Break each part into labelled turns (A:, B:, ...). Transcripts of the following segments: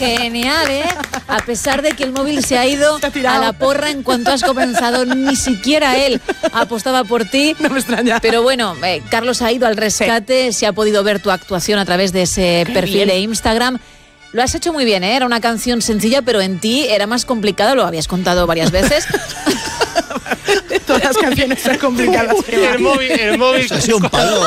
A: Genial, ¿eh? A pesar de que el móvil se ha ido a la porra en cuanto has comenzado, ni siquiera él apostaba por ti.
B: No me extraña.
A: Pero bueno, Carlos ha ido al rescate, se ha podido ver tu actuación a través de ese perfil de Instagram. Lo has hecho muy bien, ¿eh? Era una canción sencilla, pero en ti era más complicado, lo habías contado varias veces.
B: Todas las canciones son complicadas.
C: El móvil.
D: Ha sido un palo.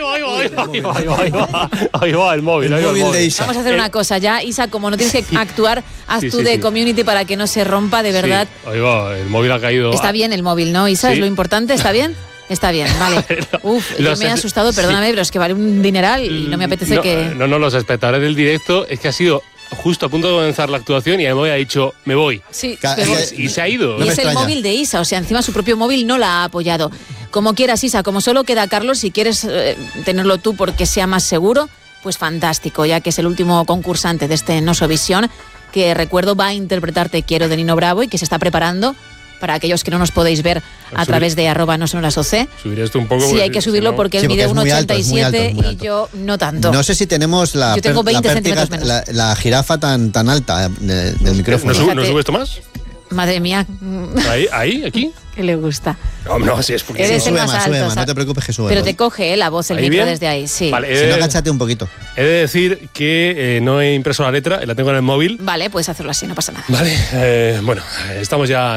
C: Ahí va el móvil.
D: De Isa.
A: Vamos a hacer una cosa ya, Isa, como no tienes que actuar, haz tú de community para que no se rompa, de verdad.
C: Sí, ahí va, el móvil ha caído.
A: Está bien el móvil, ¿no, Isa?
C: Sí.
A: ¿Es lo importante? ¿Está bien? Está bien, vale. Yo me he asustado, perdóname, pero es que vale un dineral y no me apetece que...
C: No, los espectadores del directo, es que ha sido justo a punto de comenzar la actuación y el móvil ha dicho, me voy.
A: Sí,
C: Y se ha ido.
A: Y es el móvil de Isa, o sea, encima su propio móvil no la ha apoyado. Como quieras, Isa, como solo queda Carlos, si quieres tenerlo tú porque sea más seguro, pues fantástico, ya que es el último concursante de este Nosovisión, que recuerdo va a interpretar Te quiero de Nino Bravo y que se está preparando para aquellos que no nos podéis ver a través de @nosonorasoc.
C: Subiré esto un poco.
A: Sí, hay que subirlo porque él mide 1,87
D: y
A: yo no tanto.
D: No sé si tenemos
A: Yo tengo 20 centímetros menos.
D: la jirafa tan alta del micrófono.
C: ¿No sube esto más?
A: Madre mía.
C: Ahí, aquí.
A: Que le gusta.
C: No, así es porque...
A: Eres el
D: Sube
A: más
D: más,
A: alto,
D: no te preocupes que sube.
A: Pero te coge la voz, el
C: ¿Ahí
A: micro
C: bien?
A: desde ahí, sí.
C: Vale,
D: Si no, agáchate un poquito.
C: He de decir que no he impreso la letra, la tengo en el móvil.
A: Vale, puedes hacerlo así, no pasa nada.
C: Vale, bueno, estamos ya